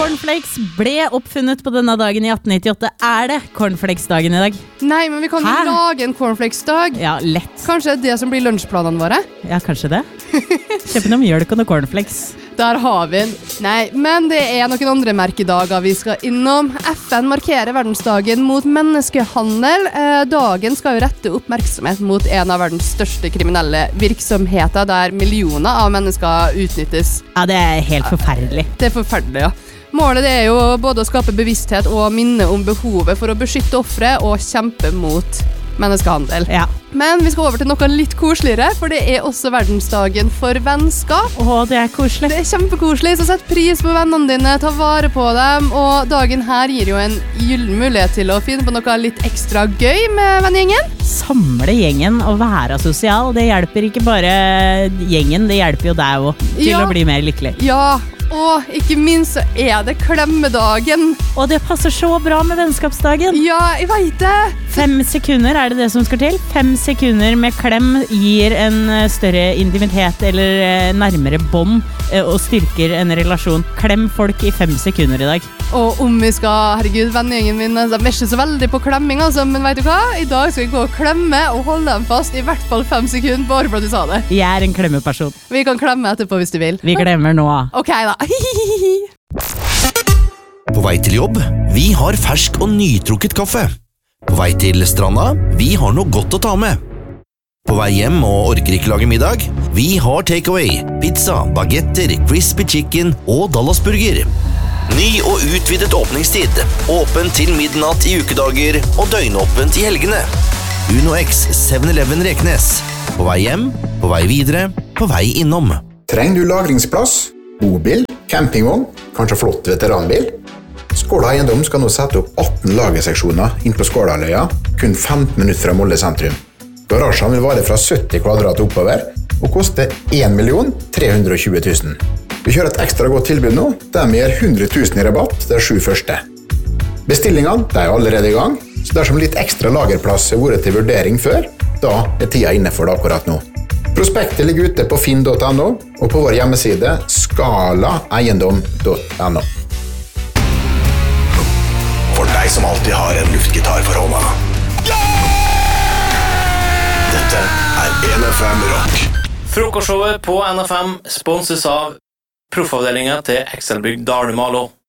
Cornflakes ble oppfunnet på denne dagen I 1898. Det cornflakes-dagen I dag? Nei, men vi kan jo lage en cornflakes-dag. Ja, lett. Kanskje det som blir lunsjplanene våre? Ja, kanskje det. Kjøpe noe mjølk og noe cornflakes. Der har vi den. Nei, men det noen andre merkedager vi skal innom. FN markerer verdensdagen mot menneskehandel. Dagen skal jo rette oppmerksomhet mot en av verdens største kriminelle virksomheter, der millioner av mennesker utnyttes. Ja, det helt forferdelig. Det forferdelig, ja. Målet det jo både å skape bevissthet og minne om behovet for å beskytte offre og kjempe mot menneskehandel. Ja. Men vi skal over til noe litt koseligere, for det også verdensdagen for vennskap. Det koselig. Det kjempekoselig, så sett pris på vennene dine, ta vare på dem, og dagen her gir jo en gyllen mulighet til å finne på noe litt ekstra gøy med vennegjengen. Samle gjengen og være sosial, det hjelper ikke bare gjengen, det hjelper jo deg også til å bli mer lykkelig. Ja, og ikke minst så det klemmedagen. Og det passer så bra med vennskapsdagen. Ja, jeg vet det. 5 sekunder det som skal til. 5 sekunder med klem gir en større intimitet eller nærmere bånd og styrker en relasjon. Klem folk I 5 sekunder I dag. Og om vi skal, herregud, vennegjengen min, de ikke så veldig på klemming, altså, men vet du hva? I dag skal vi gå og klemme og holde dem fast I hvert fall 5 sekunder, bare for at du sa det. Jeg en klemmeperson. Vi kan klemme etterpå hvis du vil. Vi klemmer nå. Ok da. På vei til jobb, vi har fersk og nytrukket kaffe. På vei til stranda, vi har noe godt å ta med. På vei hjem og orker ikke lage middag, vi har takeaway, pizza, bagetter, crispy chicken og Dallasburger. Ny og utvidet åpningstid, åpen til midnatt I ukedager og døgnåpent I helgene. Uno X 7-Eleven Reknes. På vei hjem, på vei videre, på vei innom. Trenger du lagringsplass? Bobil, campingvogn, kanskje flott veteranbil? Skåla Eiendom skal nå sette opp 18 lagerseksjoner inn på Skålaløya, kun 15 minutter fra Molde sentrum. Garasjen vil vare fra 70 kvadrat oppover, og koste 1.320 000. Vi kjører et ekstra godt tilbud nå, der vi gir 100 000 I rabatt de 7 første. Bestillingene allerede I gang, så dersom litt ekstra lagerplass vært til vurdering før, da tida inne for det akkurat nå. Prospektet ligger ute på finn.no og på vår hjemmeside skalaeiendom.no. For deg som alltid har en luftgitar for hånda. Dette NFM Rock. Frokostshowet på NFM sponses av proffavdelingen til Excelbygg Dalmalo.